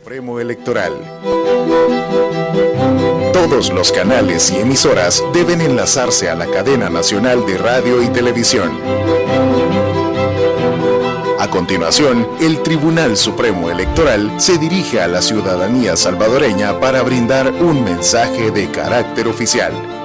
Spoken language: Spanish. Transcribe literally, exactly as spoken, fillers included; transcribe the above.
Supremo Electoral. Todos los canales y emisoras deben enlazarse a la cadena nacional de radio y televisión. A continuación, el Tribunal Supremo Electoral se dirige a la ciudadanía salvadoreña para brindar un mensaje de carácter oficial.